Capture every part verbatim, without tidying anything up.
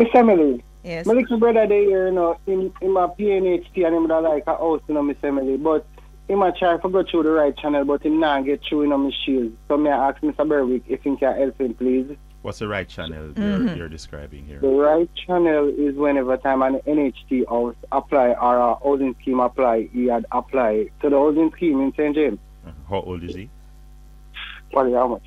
Miss Emily. Yes. My little brother there, you know, in, in my P N H T and him that like a house, you know, Miss Emily. But he might try to go through the right channel, but him not get through, you know, my shield. So may I ask Mister Berwick if he can help him, please? What's the right channel Mm-hmm. you're, you're describing here? The right channel is whenever time an N H T house apply or a housing scheme apply, he had apply to the housing scheme in Saint James. Uh, How old is he? What is how much?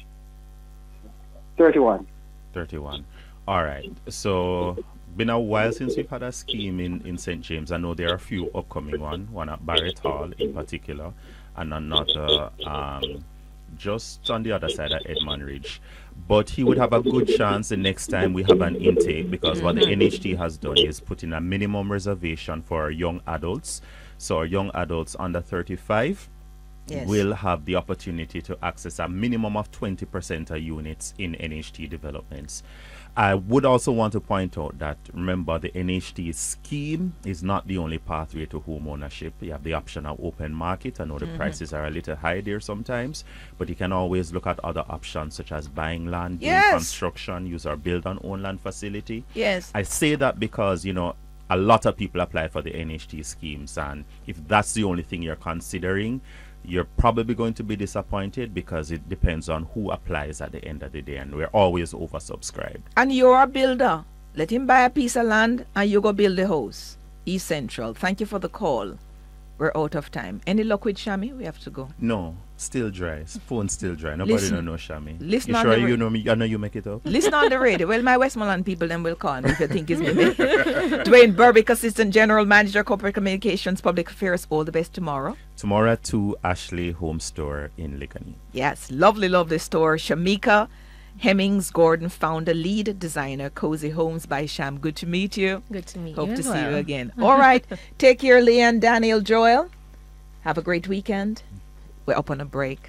thirty-one. thirty-one. All right. So, been a while since we've had a scheme in, in Saint James. I know there are a few upcoming one, one at Barrett Hall in particular, and another um, just on the other side of Edmund Ridge. But he would have a good chance the next time we have an intake, because what the N H T has done is put in a minimum reservation for young adults. So our young adults under thirty-five Yes. will have the opportunity to access a minimum of twenty percent of units in N H T developments. I would also want to point out that, remember, the N H T scheme is not the only pathway to home ownership. You have the option of open market. I know the mm-hmm. prices are a little high there sometimes, but you can always look at other options such as buying land, doing Yes. construction, use our build on own land facility. Yes. I say that because, you know, a lot of people apply for the N H T schemes, and if that's the only thing you're considering, you're probably going to be disappointed, because it depends on who applies at the end of the day, and we're always oversubscribed. And you're a builder. Let him buy a piece of land and you go build a house. East Central. Thank you for the call. We're out of time. Any luck with Shami? We have to go. No, still dry. Phone still dry. Nobody Listen, don't know Shami. listen You on sure the you ra- know me? I know you make it up. Listen on the radio. Well, my Westmoreland people then will call me if you think it's me. Dwayne Berbick, Assistant General Manager, Corporate Communications, Public Affairs. All the best tomorrow. Tomorrow at two, Ashley Home Store in Licany. Yes, lovely, lovely store. Shamika Hemmings Gordon, founder, lead designer, Cozy Homes by Sham. Good to meet you. Good to meet Hope you to as see well. you again. All right. Take care, Leanne, Daniel, Joel. Have a great weekend. We're up on a break.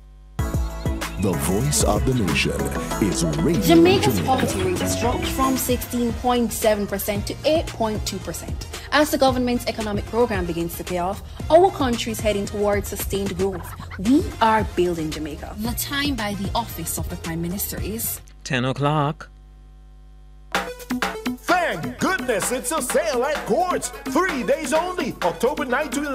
The voice of the nation is Radio Jamaica's Jamaica. poverty rate has dropped from sixteen point seven percent to eight point two percent. As the government's economic program begins to pay off, our country is heading towards sustained growth. We are building Jamaica. The time by the office of the Prime Minister is ten o'clock. Thank goodness it's a sale at Courts. Three days only, October ninth to eleventh.